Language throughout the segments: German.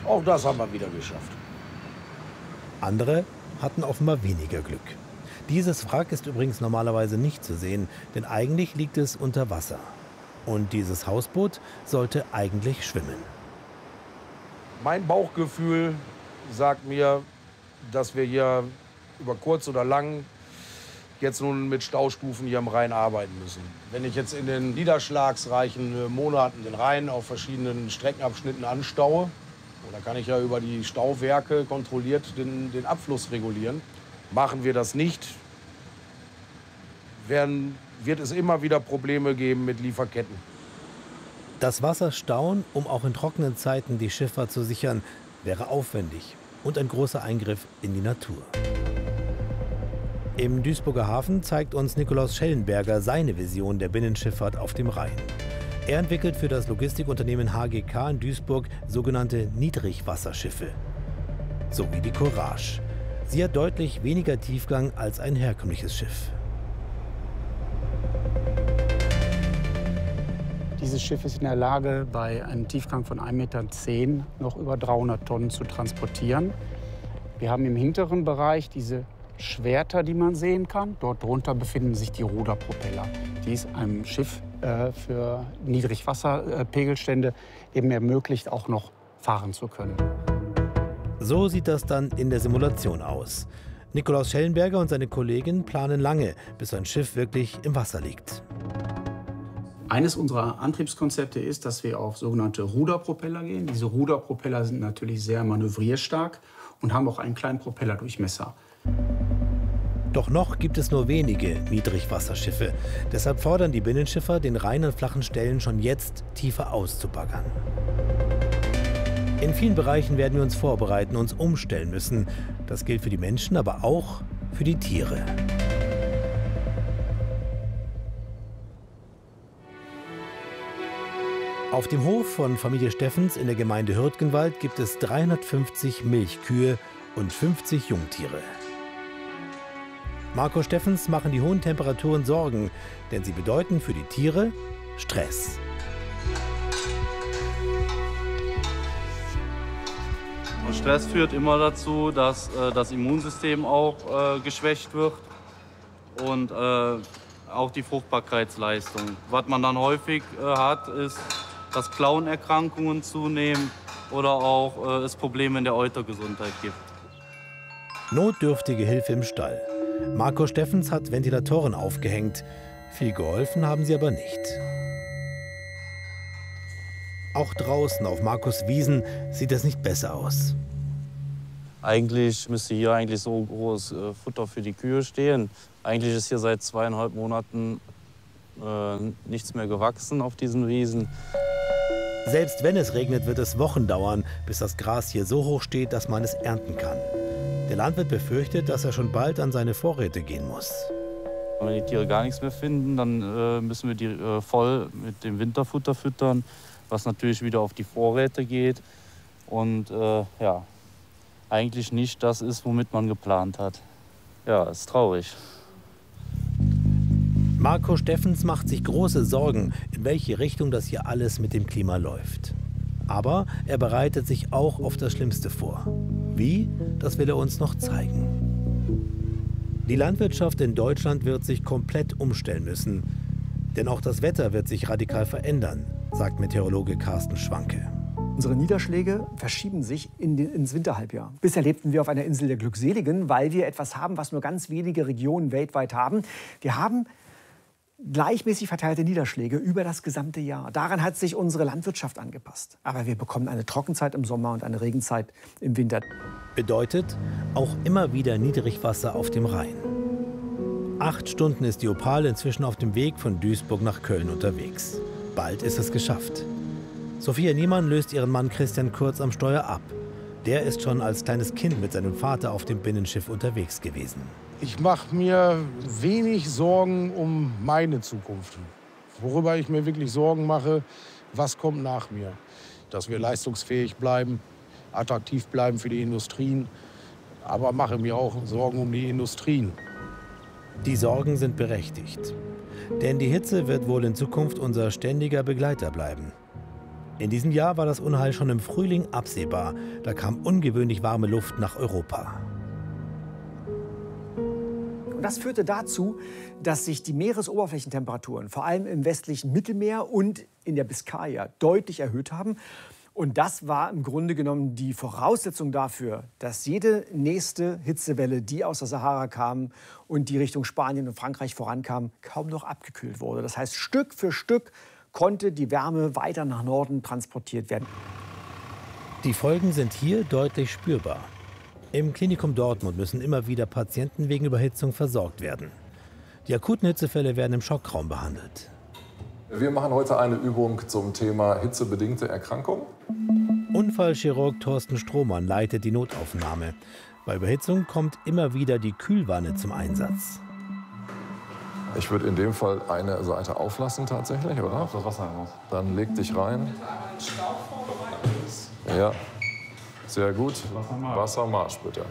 Auch das haben wir wieder geschafft. Andere hatten offenbar weniger Glück. Dieses Wrack ist übrigens normalerweise nicht zu sehen, denn eigentlich liegt es unter Wasser. Und dieses Hausboot sollte eigentlich schwimmen. Mein Bauchgefühl sagt mir, dass wir hier über kurz oder lang jetzt nun mit Staustufen hier am Rhein arbeiten müssen. Wenn ich jetzt in den niederschlagsreichen Monaten den Rhein auf verschiedenen Streckenabschnitten anstaue, dann kann ich ja über die Stauwerke kontrolliert den Abfluss regulieren. Machen wir das nicht, wird es immer wieder Probleme geben mit Lieferketten. Das Wasser stauen, um auch in trockenen Zeiten die Schifffahrt zu sichern, wäre aufwendig und ein großer Eingriff in die Natur. Im Duisburger Hafen zeigt uns Nikolaus Schellenberger seine Vision der Binnenschifffahrt auf dem Rhein. Er entwickelt für das Logistikunternehmen HGK in Duisburg sogenannte Niedrigwasserschiffe, sowie die Courage. Sie hat deutlich weniger Tiefgang als ein herkömmliches Schiff. Dieses Schiff ist in der Lage, bei einem Tiefgang von 1,10 Meter noch über 300 Tonnen zu transportieren. Wir haben im hinteren Bereich diese Schwerter, die man sehen kann. Dort drunter befinden sich die Ruderpropeller, die es einem Schiff für Niedrigwasserpegelstände eben ermöglicht, auch noch fahren zu können. So sieht das dann in der Simulation aus. Nikolaus Schellenberger und seine Kollegin planen lange, bis ein Schiff wirklich im Wasser liegt. Eines unserer Antriebskonzepte ist, dass wir auf sogenannte Ruderpropeller gehen. Diese Ruderpropeller sind natürlich sehr manövrierstark und haben auch einen kleinen Propellerdurchmesser. Doch noch gibt es nur wenige Niedrigwasserschiffe. Deshalb fordern die Binnenschiffer, den Rhein an flachen Stellen schon jetzt tiefer auszubaggern. In vielen Bereichen werden wir uns vorbereiten, uns umstellen müssen. Das gilt für die Menschen, aber auch für die Tiere. Auf dem Hof von Familie Steffens in der Gemeinde Hürtgenwald gibt es 350 Milchkühe und 50 Jungtiere. Marco Steffens machen die hohen Temperaturen Sorgen, denn sie bedeuten für die Tiere Stress. Stress führt immer dazu, dass das Immunsystem auch geschwächt wird und auch die Fruchtbarkeitsleistung. Was man dann häufig hat, ist, dass Klauenerkrankungen zunehmen oder auch es Probleme in der Eutergesundheit gibt. Notdürftige Hilfe im Stall. Marco Steffens hat Ventilatoren aufgehängt. Viel geholfen haben sie aber nicht. Auch draußen auf Markus' Wiesen sieht es nicht besser aus. Eigentlich müsste hier so groß Futter für die Kühe stehen. Eigentlich ist hier seit 2,5 Monaten nichts mehr gewachsen auf diesen Wiesen. Selbst wenn es regnet, wird es Wochen dauern, bis das Gras hier so hoch steht, dass man es ernten kann. Der Landwirt befürchtet, dass er schon bald an seine Vorräte gehen muss. Wenn die Tiere gar nichts mehr finden, dann müssen wir die voll mit dem Winterfutter füttern, was natürlich wieder auf die Vorräte geht und ja, eigentlich nicht das ist, womit man geplant hat. Ja, ist traurig. Marco Steffens macht sich große Sorgen, in welche Richtung das hier alles mit dem Klima läuft. Aber er bereitet sich auch auf das Schlimmste vor. Wie? Das will er uns noch zeigen. Die Landwirtschaft in Deutschland wird sich komplett umstellen müssen. Denn auch das Wetter wird sich radikal verändern, sagt Meteorologe Carsten Schwanke. Unsere Niederschläge verschieben sich ins Winterhalbjahr. Bisher lebten wir auf einer Insel der Glückseligen, weil wir etwas haben, was nur ganz wenige Regionen weltweit haben. Wir haben gleichmäßig verteilte Niederschläge über das gesamte Jahr. Daran hat sich unsere Landwirtschaft angepasst. Aber wir bekommen eine Trockenzeit im Sommer und eine Regenzeit im Winter. Bedeutet auch immer wieder Niedrigwasser auf dem Rhein. 8 Stunden ist die Opal inzwischen auf dem Weg von Duisburg nach Köln unterwegs. Bald ist es geschafft. Sophia Niemann löst ihren Mann Christian Kurz am Steuer ab. Der ist schon als kleines Kind mit seinem Vater auf dem Binnenschiff unterwegs gewesen. Ich mache mir wenig Sorgen um meine Zukunft. Worüber ich mir wirklich Sorgen mache, was kommt nach mir. Dass wir leistungsfähig bleiben, attraktiv bleiben für die Industrien. Aber mache mir auch Sorgen um die Industrien. Die Sorgen sind berechtigt. Denn die Hitze wird wohl in Zukunft unser ständiger Begleiter bleiben. In diesem Jahr war das Unheil schon im Frühling absehbar. Da kam ungewöhnlich warme Luft nach Europa. Und das führte dazu, dass sich die Meeresoberflächentemperaturen vor allem im westlichen Mittelmeer und in der Biskaya deutlich erhöht haben. Und das war im Grunde genommen die Voraussetzung dafür, dass jede nächste Hitzewelle, die aus der Sahara kam und die Richtung Spanien und Frankreich vorankam, kaum noch abgekühlt wurde. Das heißt, Stück für Stück konnte die Wärme weiter nach Norden transportiert werden. Die Folgen sind hier deutlich spürbar. Im Klinikum Dortmund müssen immer wieder Patienten wegen Überhitzung versorgt werden. Die akuten Hitzefälle werden im Schockraum behandelt. Wir machen heute eine Übung zum Thema hitzebedingte Erkrankung. Unfallchirurg Thorsten Strohmann leitet die Notaufnahme. Bei Überhitzung kommt immer wieder die Kühlwanne zum Einsatz. Ich würde in dem Fall eine Seite auflassen tatsächlich, oder? Auf das Wasser heraus. Dann leg dich rein. Ja, sehr gut. Wassermarsch bitte.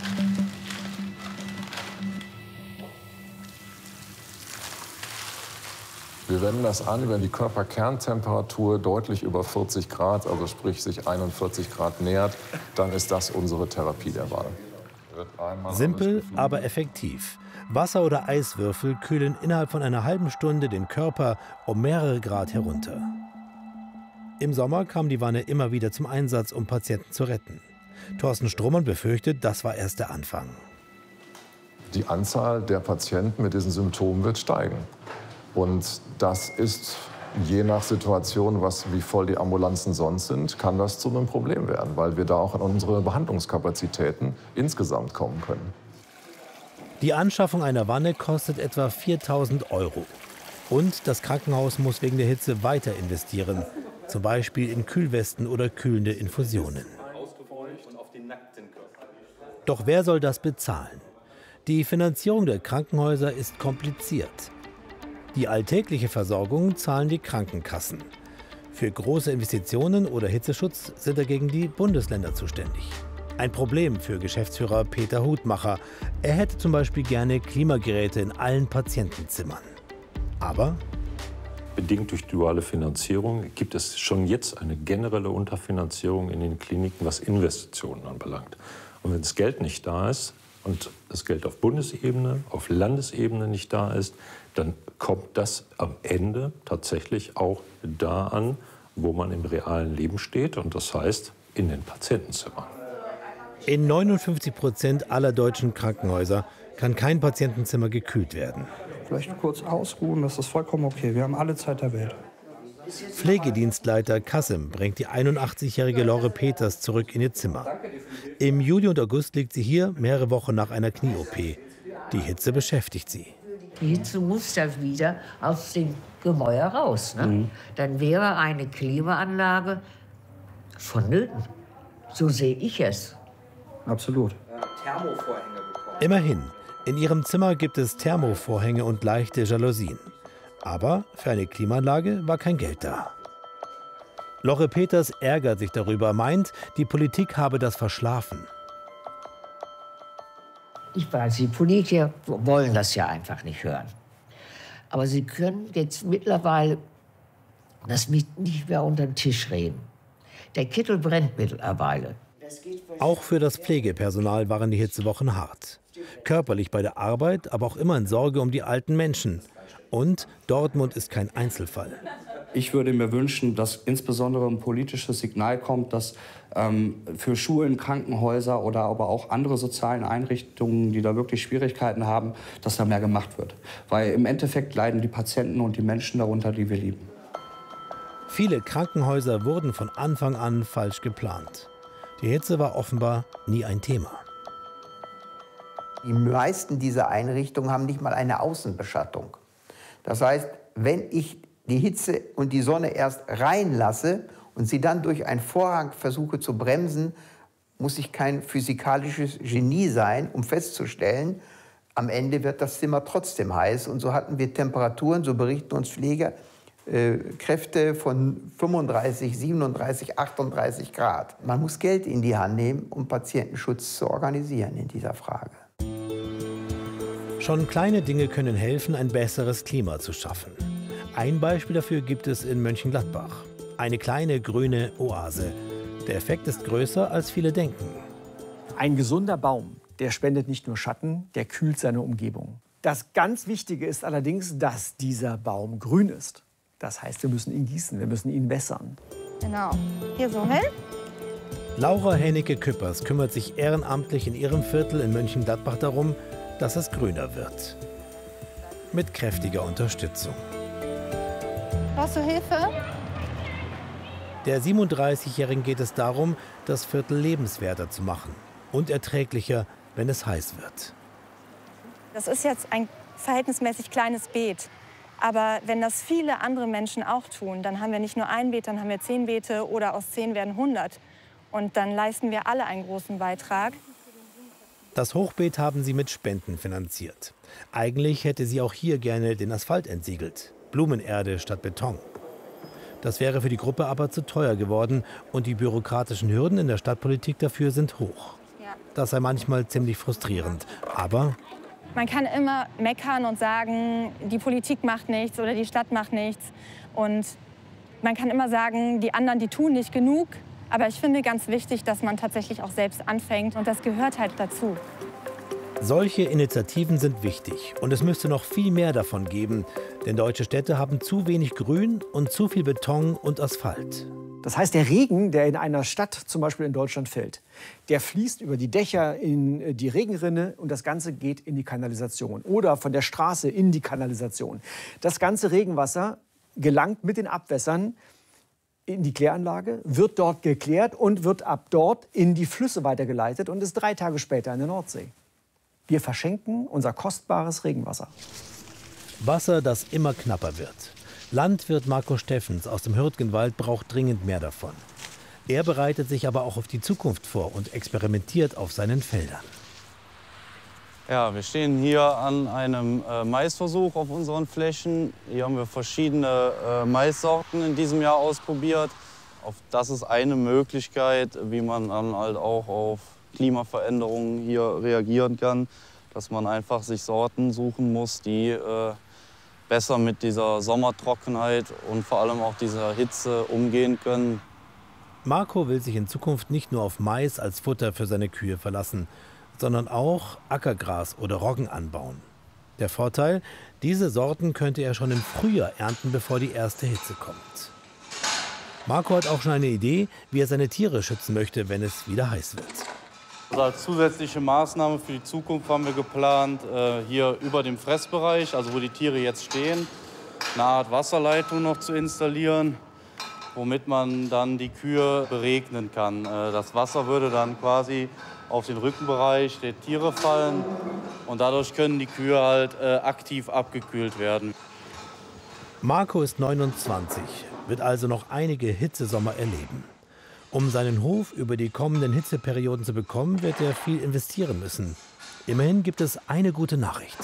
Wir wenden das an, wenn die Körperkerntemperatur deutlich über 40 Grad, also sprich sich 41 Grad nähert, dann ist das unsere Therapie der Wahl. Simpel, aber effektiv. Wasser- oder Eiswürfel kühlen innerhalb von einer halben Stunde den Körper um mehrere Grad herunter. Im Sommer kam die Wanne immer wieder zum Einsatz, um Patienten zu retten. Thorsten Strohmann befürchtet, das war erst der Anfang. Die Anzahl der Patienten mit diesen Symptomen wird steigen. Und das ist, je nach Situation, wie voll die Ambulanzen sonst sind, kann das zu einem Problem werden, weil wir da auch an unsere Behandlungskapazitäten insgesamt kommen können. Die Anschaffung einer Wanne kostet etwa 4.000 €. Und das Krankenhaus muss wegen der Hitze weiter investieren, zum Beispiel in Kühlwesten oder kühlende Infusionen. Doch wer soll das bezahlen? Die Finanzierung der Krankenhäuser ist kompliziert. Die alltägliche Versorgung zahlen die Krankenkassen. Für große Investitionen oder Hitzeschutz sind dagegen die Bundesländer zuständig. Ein Problem für Geschäftsführer Peter Hutmacher. Er hätte zum Beispiel gerne Klimageräte in allen Patientenzimmern. Aber bedingt durch duale Finanzierung gibt es schon jetzt eine generelle Unterfinanzierung in den Kliniken, was Investitionen anbelangt. Und wenn das Geld nicht da ist und das Geld auf Bundesebene, auf Landesebene nicht da ist, dann kommt das am Ende tatsächlich auch da an, wo man im realen Leben steht, und das heißt in den Patientenzimmern. In 59% aller deutschen Krankenhäuser kann kein Patientenzimmer gekühlt werden. Vielleicht kurz ausruhen, das ist vollkommen okay. Wir haben alle Zeit der Welt. Pflegedienstleiter Kassim bringt die 81-jährige Lore Peters zurück in ihr Zimmer. Im Juli und August liegt sie hier, mehrere Wochen nach einer Knie-OP. Die Hitze beschäftigt sie. Die Hitze muss da wieder aus dem Gemäuer raus. Ne? Dann wäre eine Klimaanlage vonnöten. So sehe ich es. Absolut. Immerhin, in ihrem Zimmer gibt es Thermovorhänge und leichte Jalousien. Aber für eine Klimaanlage war kein Geld da. Lore Peters ärgert sich darüber, meint, die Politik habe das verschlafen. Ich weiß, die Politiker wollen das ja einfach nicht hören. Aber sie können jetzt mittlerweile das nicht mehr unter den Tisch reden. Der Kittel brennt mittlerweile. Auch für das Pflegepersonal waren die Hitzewochen hart. Körperlich bei der Arbeit, aber auch immer in Sorge um die alten Menschen. Und Dortmund ist kein Einzelfall. Ich würde mir wünschen, dass insbesondere ein politisches Signal kommt, dass für Schulen, Krankenhäuser oder aber auch andere sozialen Einrichtungen, die da wirklich Schwierigkeiten haben, dass da mehr gemacht wird. Weil im Endeffekt leiden die Patienten und die Menschen darunter, die wir lieben. Viele Krankenhäuser wurden von Anfang an falsch geplant. Die Hitze war offenbar nie ein Thema. Die meisten dieser Einrichtungen haben nicht mal eine Außenbeschattung. Das heißt, wenn ich die Hitze und die Sonne erst reinlasse und sie dann durch einen Vorhang versuche zu bremsen, muss ich kein physikalisches Genie sein, um festzustellen, am Ende wird das Zimmer trotzdem heiß. Und so hatten wir Temperaturen, so berichten uns Pfleger, Kräfte von 35, 37, 38 Grad. Man muss Geld in die Hand nehmen, um Patientenschutz zu organisieren in dieser Frage. Schon kleine Dinge können helfen, ein besseres Klima zu schaffen. Ein Beispiel dafür gibt es in Mönchengladbach. Eine kleine grüne Oase. Der Effekt ist größer, als viele denken. Ein gesunder Baum, der spendet nicht nur Schatten, der kühlt seine Umgebung. Das ganz Wichtige ist allerdings, dass dieser Baum grün ist. Das heißt, wir müssen ihn gießen, wir müssen ihn wässern. Genau. Hier so hin. Laura Hennecke-Küppers kümmert sich ehrenamtlich in ihrem Viertel in Mönchengladbach darum, dass es grüner wird. Mit kräftiger Unterstützung. Brauchst du Hilfe? Der 37-Jährigen geht es darum, das Viertel lebenswerter zu machen und erträglicher, wenn es heiß wird. Das ist jetzt ein verhältnismäßig kleines Beet. Aber wenn das viele andere Menschen auch tun, dann haben wir nicht nur ein Beet, dann haben wir 10 Beete oder aus 10 werden 100. Und dann leisten wir alle einen großen Beitrag. Das Hochbeet haben sie mit Spenden finanziert. Eigentlich hätte sie auch hier gerne den Asphalt entsiegelt. Blumenerde statt Beton. Das wäre für die Gruppe aber zu teuer geworden und die bürokratischen Hürden in der Stadtpolitik dafür sind hoch. Das sei manchmal ziemlich frustrierend, aber man kann immer meckern und sagen, die Politik macht nichts oder die Stadt macht nichts. Und man kann immer sagen, die anderen, die tun nicht genug. Aber ich finde ganz wichtig, dass man tatsächlich auch selbst anfängt. Und das gehört halt dazu. Solche Initiativen sind wichtig. Und es müsste noch viel mehr davon geben. Denn deutsche Städte haben zu wenig Grün und zu viel Beton und Asphalt. Das heißt, der Regen, der in einer Stadt, zum Beispiel in Deutschland, fällt, der fließt über die Dächer in die Regenrinne und das Ganze geht in die Kanalisation oder von der Straße in die Kanalisation. Das ganze Regenwasser gelangt mit den Abwässern in die Kläranlage, wird dort geklärt und wird ab dort in die Flüsse weitergeleitet und ist 3 Tage später in der Nordsee. Wir verschenken unser kostbares Regenwasser. Wasser, das immer knapper wird. Landwirt Marco Steffens aus dem Hürtgenwald braucht dringend mehr davon. Er bereitet sich aber auch auf die Zukunft vor und experimentiert auf seinen Feldern. Ja, wir stehen hier an einem Maisversuch auf unseren Flächen. Hier haben wir verschiedene Maissorten in diesem Jahr ausprobiert. Das ist eine Möglichkeit, wie man dann halt auch auf Klimaveränderungen hier reagieren kann. Dass man einfach sich Sorten suchen muss, die besser mit dieser Sommertrockenheit und vor allem auch dieser Hitze umgehen können. Marco will sich in Zukunft nicht nur auf Mais als Futter für seine Kühe verlassen, sondern auch Ackergras oder Roggen anbauen. Der Vorteil, diese Sorten könnte er schon im Frühjahr ernten, bevor die erste Hitze kommt. Marco hat auch schon eine Idee, wie er seine Tiere schützen möchte, wenn es wieder heiß wird. Also als zusätzliche Maßnahme für die Zukunft haben wir geplant, hier über dem Fressbereich, also wo die Tiere jetzt stehen, eine Art Wasserleitung noch zu installieren, womit man dann die Kühe beregnen kann. Das Wasser würde dann quasi auf den Rückenbereich der Tiere fallen und dadurch können die Kühe halt aktiv abgekühlt werden. Marco ist 29, wird also noch einige Hitzesommer erleben. Um seinen Hof über die kommenden Hitzeperioden zu bekommen, wird er viel investieren müssen. Immerhin gibt es eine gute Nachricht.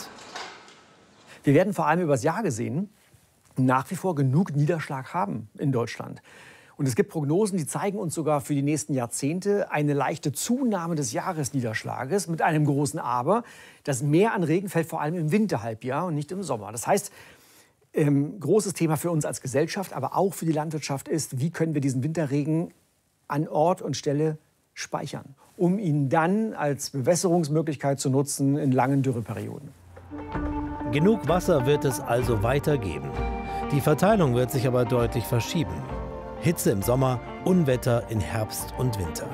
Wir werden vor allem übers Jahr gesehen nach wie vor genug Niederschlag haben in Deutschland. Und es gibt Prognosen, die zeigen uns sogar für die nächsten Jahrzehnte eine leichte Zunahme des Jahresniederschlages mit einem großen Aber. Das Mehr an Regen fällt vor allem im Winterhalbjahr und nicht im Sommer. Das heißt, großes Thema für uns als Gesellschaft, aber auch für die Landwirtschaft ist, wie können wir diesen Winterregen an Ort und Stelle speichern, um ihn dann als Bewässerungsmöglichkeit zu nutzen in langen Dürreperioden. Genug Wasser wird es also weitergeben. Die Verteilung wird sich aber deutlich verschieben. Hitze im Sommer, Unwetter in Herbst und Winter.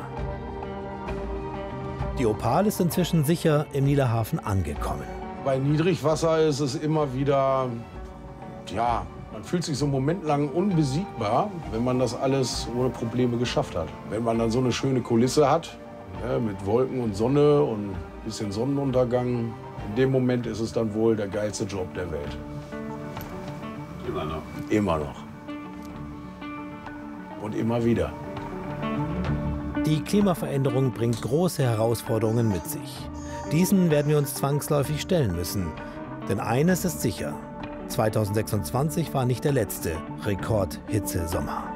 Die Opal ist inzwischen sicher im Niederhafen angekommen. Bei Niedrigwasser ist es immer wieder, ja, man fühlt sich so einen Moment lang unbesiegbar, wenn man das alles ohne Probleme geschafft hat. Wenn man dann so eine schöne Kulisse hat, ja, mit Wolken und Sonne und ein bisschen Sonnenuntergang, in dem Moment ist es dann wohl der geilste Job der Welt. Immer noch. Immer noch. Und immer wieder. Die Klimaveränderung bringt große Herausforderungen mit sich. Diesen werden wir uns zwangsläufig stellen müssen. Denn eines ist sicher: 2026 war nicht der letzte Rekordhitzesommer.